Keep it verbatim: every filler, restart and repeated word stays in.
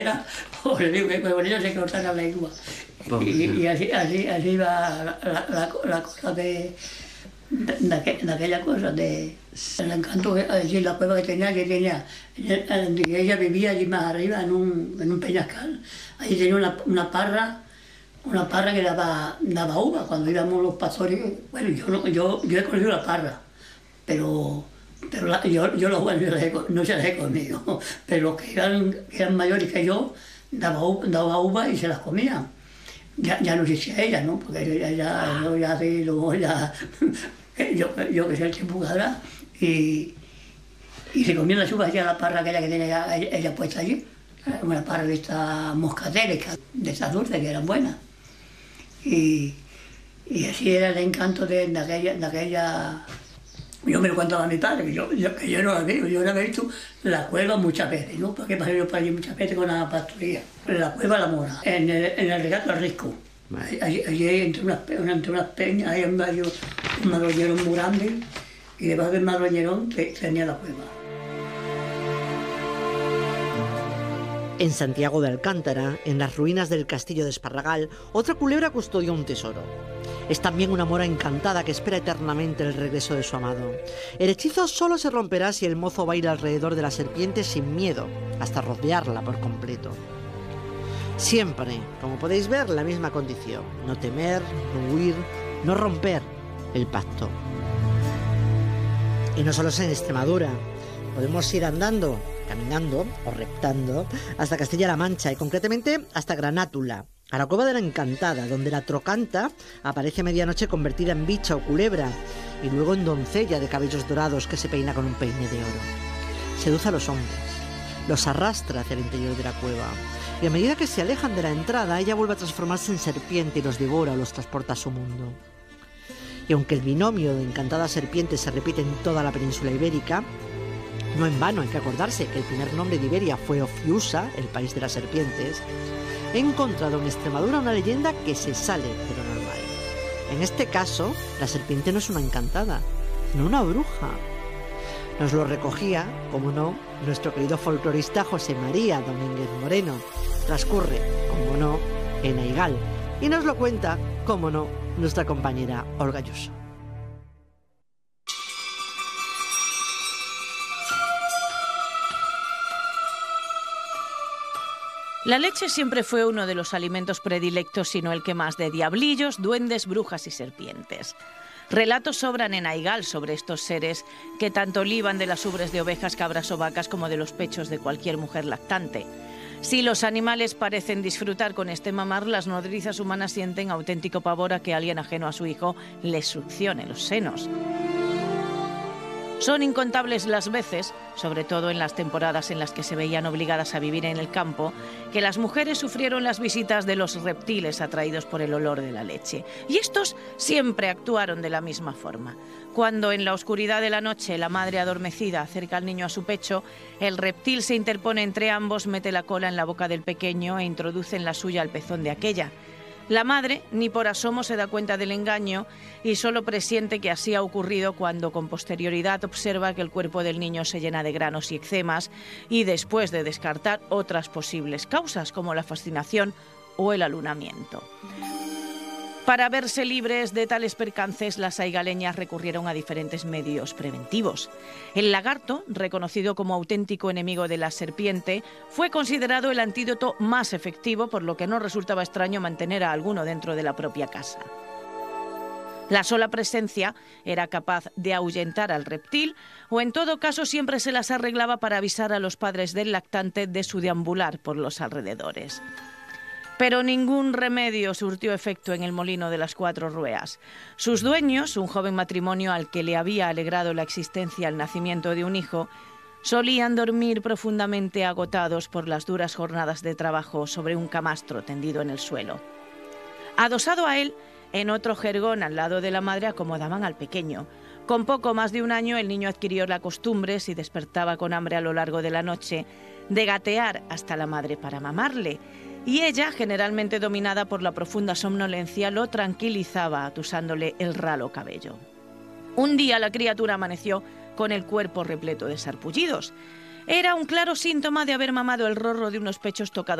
o le digo que con ellos se cortan la lengua. Y, y así, así, así va la, la, la, la cosa de, de, de, aqu de aquella cosa, de el encanto, es decir, la cueva que tenía, que tenía, ella vivía allí más arriba en un, en un peñascal. Allí tenía una, una parra, una parra que daba, daba uva cuando íbamos los pastores. Bueno, yo, no, yo, yo he conocido la parra, pero... Pero la, yo, yo los buenos no se las he comido, pero los que eran, que eran mayores que yo, daba, daba uva y se las comían. Ya, ya no existía ella, ¿no? Porque ella ya, yo ya así, luego ya, yo, yo que sé el tiempo que habrá, y, y se comían las uvas ya la parra aquella que tiene ella, ella puesta allí, una parra de estas moscateles, de estas dulces que eran buenas. Y, y así era el encanto de, de aquella... De aquella Yo me lo contaba a mi padre, que yo, yo, que yo no la veo, yo no he visto la cueva muchas veces, ¿no? Porque pasé yo por allí muchas veces con la pastoría. La cueva La Mora, en el, en el regato al Risco. Allí, allí entre, unas, entre unas peñas, hay un, un madroñerón muy grande, y debajo del madroñerón tenía la cueva. En Santiago de Alcántara, en las ruinas del castillo de Esparragal, otra culebra custodió un tesoro. Es también una mora encantada que espera eternamente el regreso de su amado. El hechizo solo se romperá si el mozo baila alrededor de la serpiente sin miedo, hasta rodearla por completo. Siempre, como podéis ver, la misma condición: no temer, no huir, no romper el pacto. Y no solo es en Extremadura. Podemos ir andando, caminando o reptando hasta Castilla-La Mancha y concretamente hasta Granátula, a la cueva de la Encantada, donde la trocanta aparece a medianoche convertida en bicha o culebra y luego en doncella de cabellos dorados que se peina con un peine de oro. Seduce a los hombres, los arrastra hacia el interior de la cueva y a medida que se alejan de la entrada, ella vuelve a transformarse en serpiente y los devora o los transporta a su mundo. Y aunque el binomio de encantada serpiente se repite en toda la península ibérica, no en vano hay que acordarse que el primer nombre de Iberia fue Ofiusa, el país de las serpientes. He encontrado en Extremadura una leyenda que se sale de lo normal. En este caso, la serpiente no es una encantada, sino una bruja. Nos lo recogía, como no, nuestro querido folclorista José María Domínguez Moreno. Transcurre, como no, en Aigal. Y nos lo cuenta, como no, nuestra compañera Olga Ayuso. La leche siempre fue uno de los alimentos predilectos, sino el que más, de diablillos, duendes, brujas y serpientes. Relatos sobran en Aigal sobre estos seres que tanto liban de las ubres de ovejas, cabras o vacas como de los pechos de cualquier mujer lactante. Si los animales parecen disfrutar con este mamar, las nodrizas humanas sienten auténtico pavor a que alguien ajeno a su hijo les succione los senos. Son incontables las veces, sobre todo en las temporadas en las que se veían obligadas a vivir en el campo, que las mujeres sufrieron las visitas de los reptiles atraídos por el olor de la leche. Y estos siempre actuaron de la misma forma. Cuando en la oscuridad de la noche la madre adormecida acerca al niño a su pecho, el reptil se interpone entre ambos, mete la cola en la boca del pequeño e introduce en la suya al pezón de aquella. La madre ni por asomo se da cuenta del engaño y solo presiente que así ha ocurrido cuando con posterioridad observa que el cuerpo del niño se llena de granos y eczemas y después de descartar otras posibles causas como la fascinación o el alunamiento. Para verse libres de tales percances, las aigaleñas recurrieron a diferentes medios preventivos. El lagarto, reconocido como auténtico enemigo de la serpiente, fue considerado el antídoto más efectivo, por lo que no resultaba extraño mantener a alguno dentro de la propia casa. La sola presencia era capaz de ahuyentar al reptil, o en todo caso siempre se las arreglaba para avisar a los padres del lactante de su deambular por los alrededores. Pero ningún remedio surtió efecto en el molino de las Cuatro Rueas. Sus dueños, un joven matrimonio al que le había alegrado la existencia el nacimiento de un hijo, solían dormir profundamente agotados por las duras jornadas de trabajo sobre un camastro tendido en el suelo. Adosado a él, en otro jergón al lado de la madre acomodaban al pequeño. Con poco más de un año el niño adquirió la costumbre, si despertaba con hambre a lo largo de la noche, de gatear hasta la madre para mamarle. Y ella, generalmente dominada por la profunda somnolencia, lo tranquilizaba atusándole el ralo cabello. Un día la criatura amaneció con el cuerpo repleto de sarpullidos. Era un claro síntoma de haber mamado el rorro de unos pechos tocados